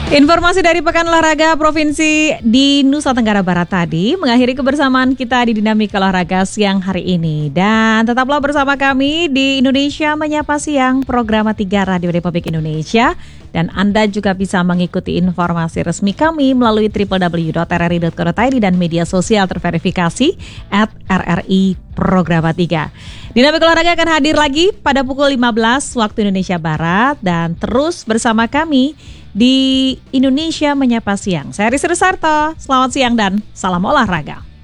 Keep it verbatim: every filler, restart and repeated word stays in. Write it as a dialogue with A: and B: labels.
A: Informasi dari Pekan Olahraga Provinsi di Nusa Tenggara Barat tadi mengakhiri kebersamaan kita di Dinamika Olahraga siang hari ini. Dan tetaplah bersama kami di Indonesia Menyapa Siang, program tiga Radio Republik Indonesia. Dan Anda juga bisa mengikuti informasi resmi kami melalui w w w dot r r i dot co dot i d dan media sosial terverifikasi at r r i Programa tiga. Dinamika Olahraga akan hadir lagi pada pukul lima belas waktu Indonesia Barat dan terus bersama kami di Indonesia Menyapa Siang. Saya Rizky Sarto, selamat siang dan salam olahraga.